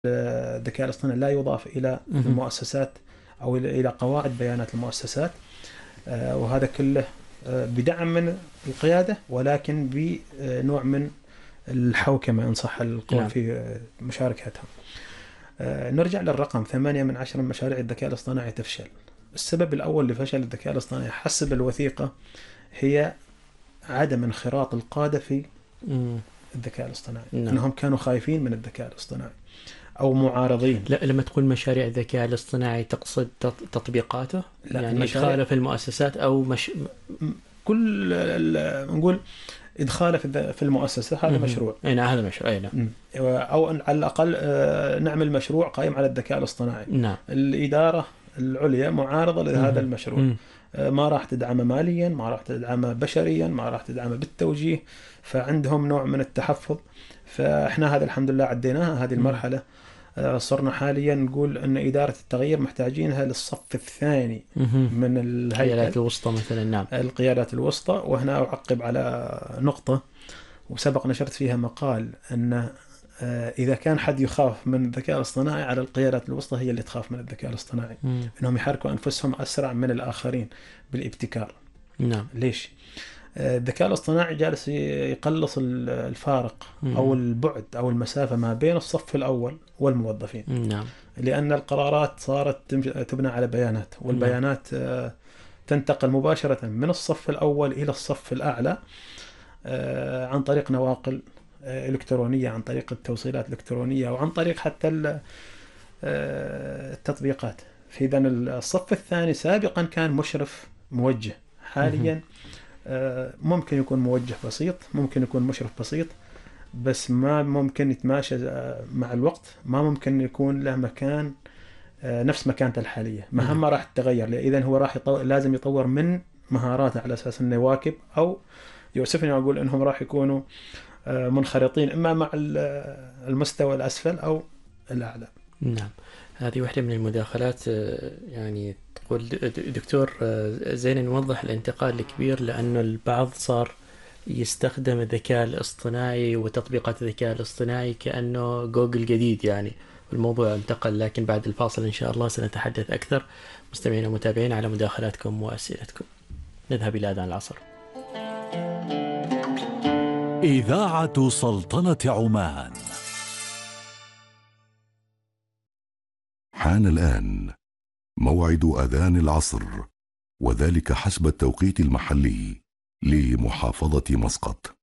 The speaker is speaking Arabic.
الذكاء الاصطناعي لا يضاف إلى المؤسسات أو إلى قواعد بيانات المؤسسات، وهذا كله بدعم من القيادة، ولكن بنوع من الحوكمة إن صح القول في مشاركتها. نرجع للرقم 8 من 10 من مشاريع الذكاء الاصطناعي تفشل. السبب الأول لفشل الذكاء الاصطناعي حسب الوثيقة هي عدم انخراط القادة في الذكاء الاصطناعي. أنهم كانوا خايفين من الذكاء الاصطناعي أو معارضين. لا، لما تقول مشاريع الذكاء الاصطناعي تقصد تطبيقاته؟ لا، يعني إدخاله في المؤسسات أو كل نقول إدخاله في المؤسسة هذا مشروع. هذا مشروع. نعم. أو على الأقل نعمل مشروع قائم على الذكاء الاصطناعي. نعم. الإدارة العليا معارضة لهذا المشروع. ما راح تدعمه ماليا، ما راح تدعمه بشريا، ما راح تدعمه بالتوجيه، فعندهم نوع من التحفظ. فإحنا هذا الحمد لله عديناها هذه المرحلة. صرنا حاليا نقول أن إدارة التغيير محتاجينها للصف الثاني من القيادات الوسطى مثلا. نعم. القيادات الوسطى. وهنا أعقب على نقطة وسبق نشرت فيها مقال أن إذا كان حد يخاف من الذكاء الاصطناعي، على القيادات الوسطى هي اللي تخاف من الذكاء الاصطناعي. إنهم يحركوا أنفسهم أسرع من الآخرين بالابتكار. نعم. ليش؟ الذكاء الاصطناعي جالس يقلص الفارق أو البعد أو المسافة ما بين الصف الأول والموظفين. نعم. لأن القرارات صارت تبنى على بيانات، والبيانات تنتقل مباشرة من الصف الأول إلى الصف الأعلى عن طريق نواقل إلكترونية، عن طريق التوصيلات الإلكترونية، وعن طريق حتى التطبيقات. في إذن الصف الثاني سابقا كان مشرف موجه، حاليا ممكن يكون موجه بسيط، ممكن يكون مشرف بسيط، بس ما ممكن يتماشى مع الوقت، ما ممكن يكون له مكان نفس مكانته الحالية. مهما راح تتغير، إذن هو راح لازم يطور من مهاراته على أساس أنه يواكب، أو يؤسفني أقول أنهم راح يكونوا منخرطين إما مع المستوى الأسفل أو الأعلى. نعم. هذه واحدة من المداخلات. يعني تقول دكتور زين نوضح الانتقال الكبير، لأنه البعض صار يستخدم الذكاء الاصطناعي وتطبيقات الذكاء الاصطناعي كأنه جوجل جديد يعني، والموضوع انتقل. لكن بعد الفاصل إن شاء الله سنتحدث أكثر مستمعين ومتابعين على مداخلاتكم وأسئلتكم. نذهب إلى أذان العصر. إذاعة سلطنة عمان. حان الآن موعد أذان العصر، وذلك حسب التوقيت المحلي لمحافظة مسقط.